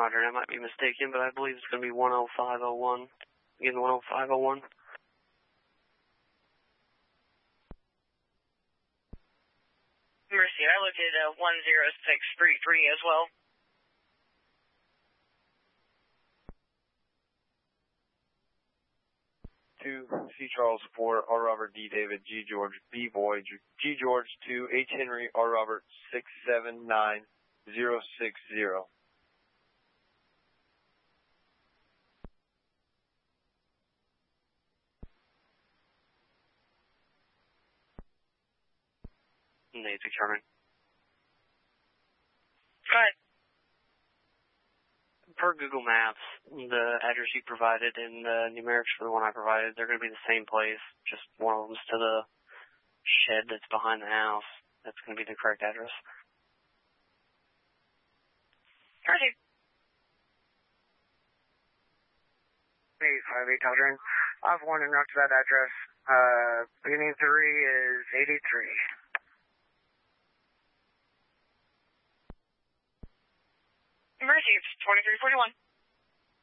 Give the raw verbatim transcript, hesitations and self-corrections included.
Roger, I might be mistaken, but I believe it's going to be one oh five oh one. Again, one oh five oh one. Mercy, I looked at uh, one oh six three three as well. two, C Charles four, R Robert, D David, G George, B Boy, G George two, H Henry, R Robert six seven nine zero six zero. Nathan Charming. Go ahead. Per Google Maps, the address you provided and the numerics for the one I provided, they're going to be the same place. Just one of them's to the shed that's behind the house. That's going to be the correct address. Roger. Hey, five eight Caldron. I have one en route to that address. Uh, beginning three is eighty-three. Mercy, it's twenty-three forty-one.